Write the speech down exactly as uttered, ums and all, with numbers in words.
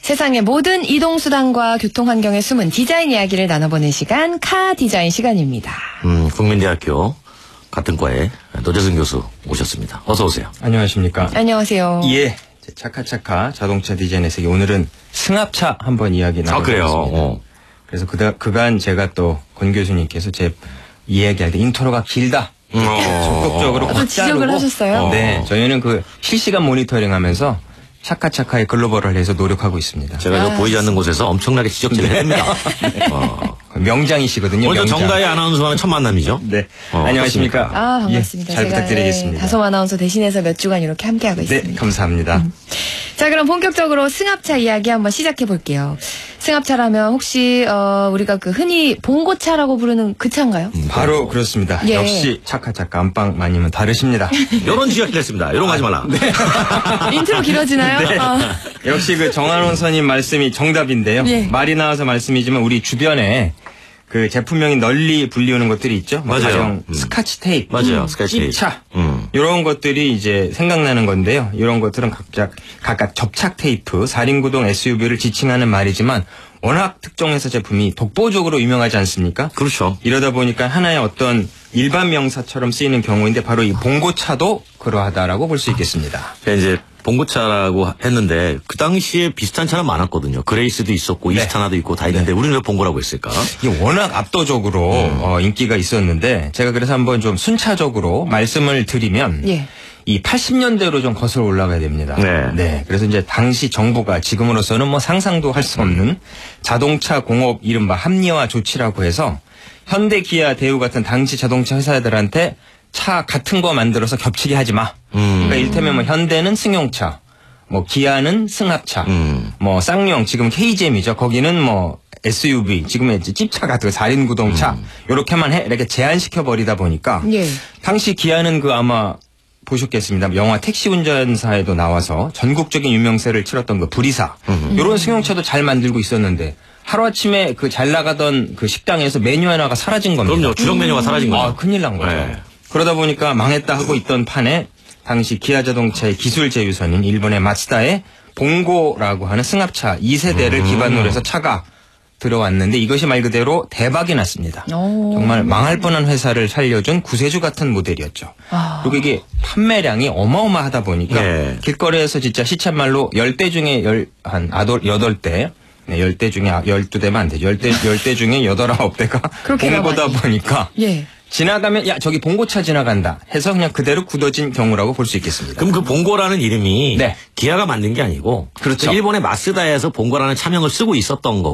세상의 모든 이동수단과 교통환경에 숨은 디자인 이야기를 나눠보는 시간, 카 디자인 시간입니다. 음, 국민대학교 같은 과에 노재승 교수 오셨습니다. 어서 오세요. 안녕하십니까. 안녕하세요. 예, 차카차카 자동차 디자인의 세계, 오늘은 승합차 한번 이야기 나눠보겠습니다. 아, 그래요? 어. 그래서 그다, 그간 제가 또 권 교수님께서 제 이야기할 때 인트로가 길다. 어. 적극적으로 또 꽉 지적을 자르고. 하셨어요? 네, 저희는 그 실시간 모니터링 하면서 차카차카의 글로벌을 해서 노력하고 있습니다. 제가 저 아, 보이지 않는 곳에서 엄청나게 지적질을 합니다. 어. 명장이시거든요. 오늘 명장. 정다희 아나운서와는 첫 만남이죠? 네. 어, 안녕하십니까. 아, 반갑습니다. 예, 잘 제가, 부탁드리겠습니다. 예, 다솜 아나운서 대신해서 몇 주간 이렇게 함께하고 네, 있습니다. 감사합니다. 음. 자, 그럼 본격적으로 승합차 이야기 한번 시작해 볼게요. 승합차라면 혹시 어, 우리가 그 흔히 봉고차라고 부르는 그 차인가요? 음, 바로 그렇습니다. 예. 역시 차카차카 안방마님은 다르십니다. 이런 지적질 했습니다. 이런 거 하지 말라. 네. 인트로 길어지나요? 네. 아. 역시 그 정한원서님 말씀이 정답인데요. 예. 말이 나와서 말씀이지만 우리 주변에 그 제품명이 널리 불리우는 것들이 있죠. 뭐 맞아요. 가령 음. 스카치 테이프, 맞아요. 스카치 테이프. 찝차, 음. 이런 것들이 이제 생각나는 건데요. 이런 것들은 각각 각각 접착 테이프, 사륜구동 에스유브이를 지칭하는 말이지만 워낙 특정회사 제품이 독보적으로 유명하지 않습니까? 그렇죠. 이러다 보니까 하나의 어떤 일반 명사처럼 쓰이는 경우인데 바로 이 봉고차도 그러하다라고 볼 수 있겠습니다. 그러니까 이제 봉고차라고 했는데 그 당시에 비슷한 차는 많았거든요. 그레이스도 있었고 네. 이스타나도 있고 다 있는데 우리는 왜 봉고라고 했을까? 이게 워낙 압도적으로 음. 어, 인기가 있었는데 제가 그래서 한번 좀 순차적으로 말씀을 드리면 예. 이 팔십 년대로 좀 거슬러 올라가야 됩니다. 네. 그래서 이제 당시 정부가 지금으로서는 뭐 상상도 할 수 없는 자동차 공업 이른바 합리화 조치라고 해서 현대, 기아, 대우 같은 당시 자동차 회사들한테 차 같은 거 만들어서 겹치게 하지 마. 음. 그러니까 일테면 뭐 현대는 승용차, 뭐 기아는 승합차, 음. 뭐 쌍용 지금 케이지엠이죠. 거기는 뭐 에스유브이 지금의 이제 찝차 같은 사륜구동차 음. 요렇게만 해 이렇게 제한시켜 버리다 보니까 예. 당시 기아는 그 아마 보셨겠습니다. 영화 택시 운전사에도 나와서 전국적인 유명세를 치렀던 그 불이사. 음. 요런 승용차도 잘 만들고 있었는데 하루아침에 그 잘 나가던 그 식당에서 메뉴 하나가 사라진 겁니다. 그럼요. 주력 메뉴가 사라진 거죠. 아, 큰일 난 거죠. 네. 그러다 보니까 망했다 하고 있던 판에 당시 기아 자동차의 기술 제휴선인 일본의 마츠다의 봉고라고 하는 승합차 이 세대를 음. 기반으로 해서 차가 들어왔는데 이것이 말 그대로 대박이 났습니다. 오. 정말 망할 뻔한 회사를 살려준 구세주 같은 모델이었죠. 아. 그리고 이게 판매량이 어마어마하다 보니까 네. 길거리에서 진짜 시쳇말로 열 대 중에 열, 한 아덟, 여덟 대, 네, 열 대 중에 열두 대면 안 되죠. 열 대, 열 대 중에 여덟, 아홉 대가 그렇게나 봉고다 많이. 보니까 예. 지나가면 야 저기 봉고차 지나간다 해서 그냥 그대로 굳어진 경우라고 볼 수 있겠습니다. 그럼 그 봉고라는 이름이 네. 기아가 만든 게 아니고 그렇죠. 일본의 마쓰다에서 봉고라는 차명을 쓰고 있었던 거고